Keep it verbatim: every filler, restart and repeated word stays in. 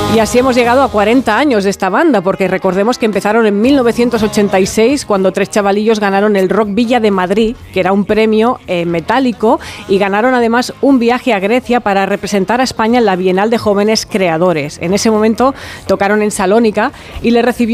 Y así hemos llegado a cuarenta años de esta banda, porque recordemos que empezaron en mil novecientos ochenta y seis, cuando tres chavalillos ganaron el Rock Villa de Madrid, que era un premio eh, metálico, y ganaron además un viaje a Grecia para representar a España en la Bienal de Jóvenes Creadores. En ese momento tocaron en Salónica y le recibió